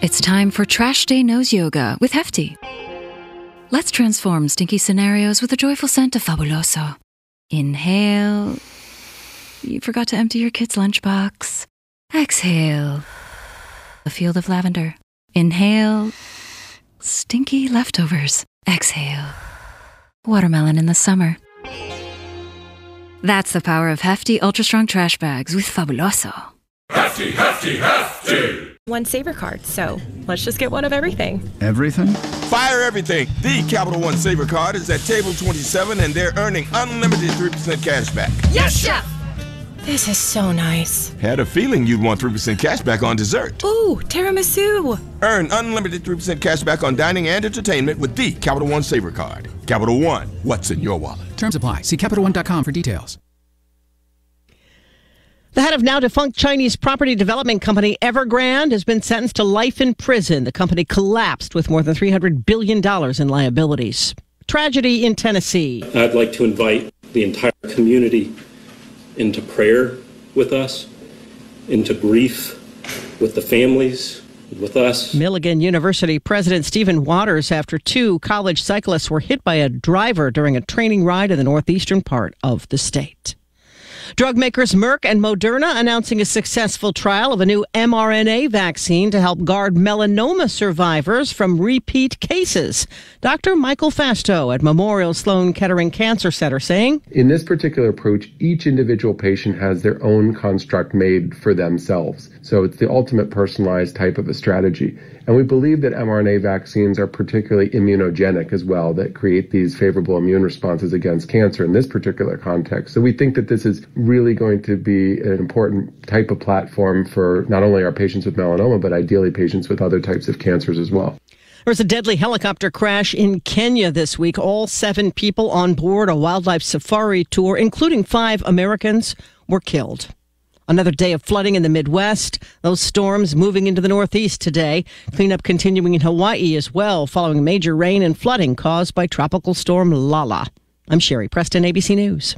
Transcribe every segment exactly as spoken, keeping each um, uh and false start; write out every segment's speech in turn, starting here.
It's time for Trash Day Nose Yoga with Hefty. Let's transform stinky scenarios with a joyful scent of Fabuloso. Inhale. You forgot to empty your kid's lunchbox. Exhale. A field of lavender. Inhale. Stinky leftovers. Exhale. Watermelon in the summer. That's the power of Hefty Ultra Strong Trash Bags with Fabuloso. Hefty, Hefty, Hefty! One Saver card, so let's just get one of everything. Everything? Fire everything! The Capital One Saver card is at table twenty-seven, and they're earning unlimited three percent cash back. Yes, Chef! This is so nice. Had a feeling you'd want three percent cash back on dessert. Ooh, tiramisu! Earn unlimited three percent cash back on dining and entertainment with the Capital One Saver card. Capital One, what's in your wallet? Terms apply. See Capital One dot com for details. The head of now-defunct Chinese property development company Evergrande has been sentenced to life in prison. The company collapsed with more than three hundred billion dollars in liabilities. Tragedy in Tennessee. I'd like to invite the entire community into prayer with us, into grief with the families, with us. Milligan University President Stephen Waters after two college cyclists were hit by a driver during a training ride in the northeastern part of the state. Drug makers Merck and Moderna announcing a successful trial of a new mRNA vaccine to help guard melanoma survivors from repeat cases. Doctor Michael Fasto at Memorial Sloan Kettering Cancer Center saying, in this particular approach, each individual patient has their own construct made for themselves. So it's the ultimate personalized type of a strategy. And we believe that mRNA vaccines are particularly immunogenic as well, that create these favorable immune responses against cancer in this particular context. So we think that this is really going to be an important type of platform for not only our patients with melanoma, but ideally patients with other types of cancers as well. There was a deadly helicopter crash in Kenya this week. All seven people on board a wildlife safari tour, including five Americans, were killed. Another day of flooding in the Midwest. Those storms moving into the Northeast today. Cleanup continuing in Hawaii as well, following major rain and flooding caused by Tropical Storm Lala. I'm Sherry Preston, A B C News.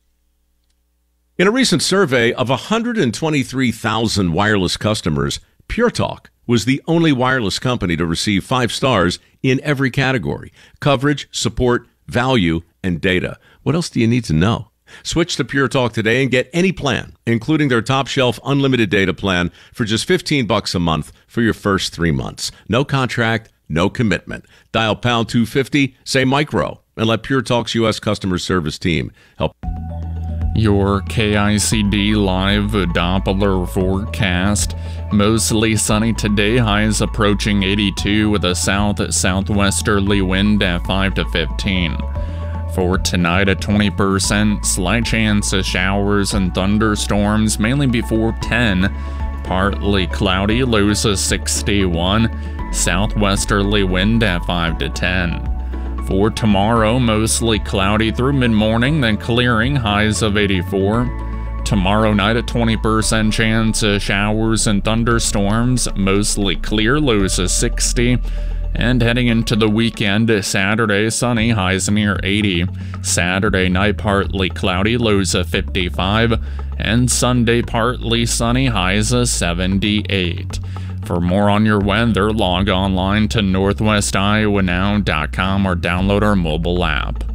In a recent survey of one hundred twenty-three thousand wireless customers, Pure Talk was the only wireless company to receive five stars in every category: coverage, support, value, and data. What else do you need to know? Switch to Pure Talk today and get any plan, including their top shelf unlimited data plan for just fifteen bucks a month for your first three months. No contract, no commitment. Dial pound two fifty, say micro, and let Pure Talk's U S customer service team help. Your K I C D live Doppler forecast. Mostly sunny today, highs approaching eighty-two with a south-southwesterly wind at five to fifteen. For tonight, a twenty percent slight chance of showers and thunderstorms, mainly before ten. Partly cloudy, lows of sixty-one. Southwesterly wind at five to ten. For tomorrow, mostly cloudy through mid-morning, then clearing, highs of eighty-four. Tomorrow night, a twenty percent chance of showers and thunderstorms, mostly clear, lows of sixty. And heading into the weekend, Saturday, sunny, highs near eighty. Saturday night, partly cloudy, lows of fifty-five. And Sunday, partly sunny, highs of seventy-eight. For more on your weather, log online to northwest iowa now dot com or download our mobile app.